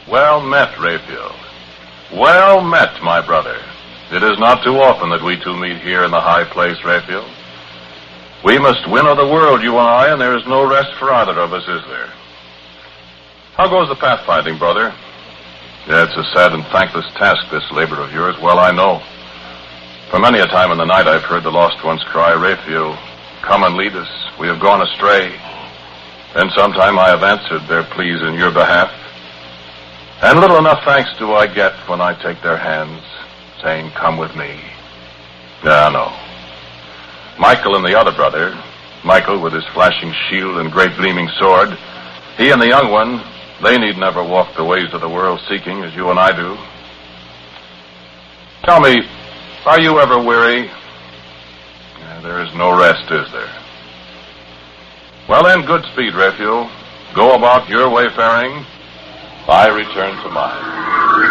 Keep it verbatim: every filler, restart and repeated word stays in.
Well met, Raphael. Well met, my brother. It is not too often that we two meet here in the high place, Raphael. We must win of the world, you and I, and there is no rest for either of us, is there? How goes the pathfinding, brother? Yeah, it's a sad and thankless task, this labor of yours. Well, I know. For many a time in the night I've heard the lost ones cry, Raphael, come and lead us. We have gone astray. Then sometime I have answered their pleas in your behalf. And little enough thanks do I get when I take their hands, saying, come with me. Yeah, no. Michael and the other brother, Michael with his flashing shield and great gleaming sword, he and the young one, they need never walk the ways of the world seeking as you and I do. Tell me, are you ever weary? Yeah, there is no rest, is there? Well then, good speed, Raphael. Go about your wayfaring. I return to mine.